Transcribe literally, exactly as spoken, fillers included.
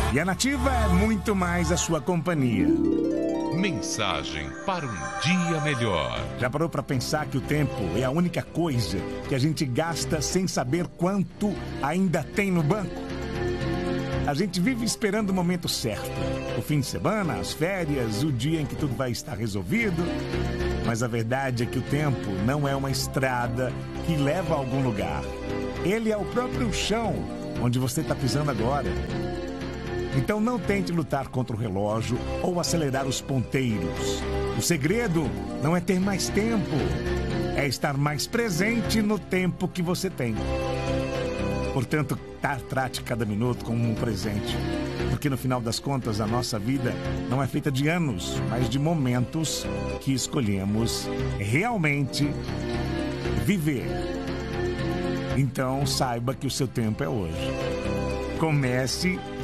E a Nativa é muito mais a sua companhia. Mensagem para um dia melhor. Já parou para pensar que o tempo é a única coisa que a gente gasta sem saber quanto ainda tem no banco? A gente vive esperando o momento certo. O fim de semana, as férias, o dia em que tudo vai estar resolvido. Mas a verdade é que o tempo não é uma estrada que leva a algum lugar. Ele é o próprio chão onde você está pisando agora. Então não tente lutar contra o relógio ou acelerar os ponteiros. O segredo não é ter mais tempo, é estar mais presente no tempo que você tem. Portanto, trate cada minuto como um presente. Porque no final das contas, a nossa vida não é feita de anos, mas de momentos que escolhemos realmente viver. Então, saiba que o seu tempo é hoje. Comece